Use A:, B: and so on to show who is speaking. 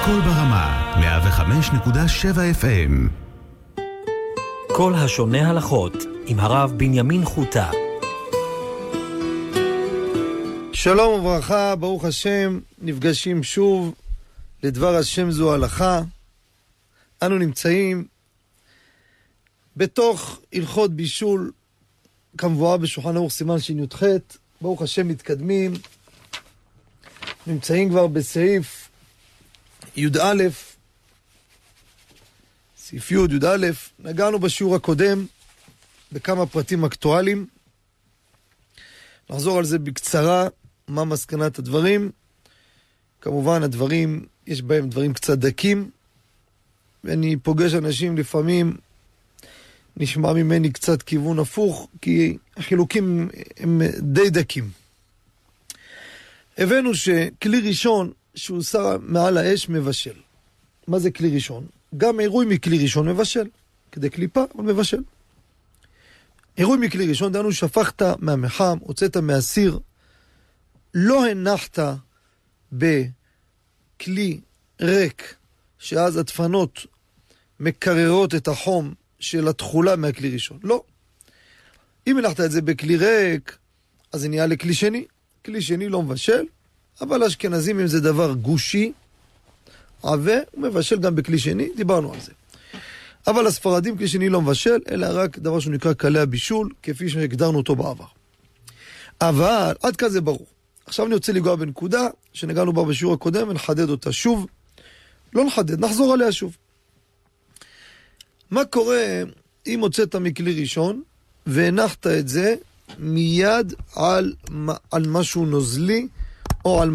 A: קול ברמה, 105.7 FM.
B: כל השונה הלכות, עם הרב בנימין חוטה.
C: שלום וברכה, ברוך השם, נפגשים שוב לדבר השם זו הלכה. אנו נמצאים בתוך הלכות בישול, כמבואר בשולחן ערוך סימן שי"ח. ברוך השם מתקדמים, נמצאים כבר בסעיף י"א, סעיף י"א. נגענו בשיעור הקודם בכמה פרטים אקטואליים, נחזור על זה בקצרה. מה מסקנת הדברים? כמובן הדברים, יש בהם דברים קצת דקים, ואני פוגש אנשים לפעמים, נשמע ממני קצת כיוון הפוך, כי החילוקים הם די דקים. הבאנו שכלי ראשון שהוא שר מעל האש מבשל. מה זה כלי ראשון? גם עירוי מכלי ראשון מבשל, כדי קליפה אבל מבשל. עירוי מכלי ראשון, דנו שפכת מהמחם, הוצאת מהסיר, לא הנחת בכלי ריק, שאז הדפנות מקררות את החום של התחולה מהכלי ראשון. לא. אם הנחת את זה בכלי ריק, אז זה נהיה לכלי שני. כלי שני לא מבשל, אבל אשכנזים אם זה דבר גושי, עבה, הוא מבשל גם בכלי שני, דיברנו על זה. אבל הספרדים כלי שני לא מבשל, אלא רק דבר שהוא נקרא קלי הבישול, כפי שהגדרנו אותו בעבר. אבל עד כאן זה ברור. עכשיו אני רוצה לגוע בנקודה שנגענו בה בשיעור הקודם, ונחדד אותה שוב. לא נחדד, נחזור עליה שוב. מה קורה אם הוצאת מכלי ראשון, והנחת את זה מיד על משהו נוזלי, או על